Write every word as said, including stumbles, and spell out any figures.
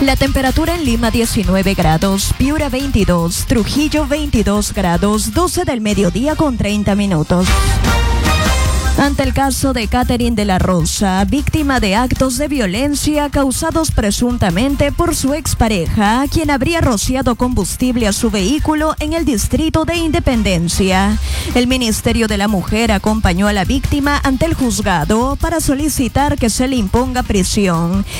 La temperatura en Lima diecinueve grados, Piura veintidós, Trujillo veintidós grados, doce del mediodía con treinta minutos. Ante el caso de Catherine de la Rosa, víctima de actos de violencia causados presuntamente por su expareja, quien habría rociado combustible a su vehículo en el distrito de Independencia. El Ministerio de la Mujer acompañó a la víctima ante el juzgado para solicitar que se le imponga prisión.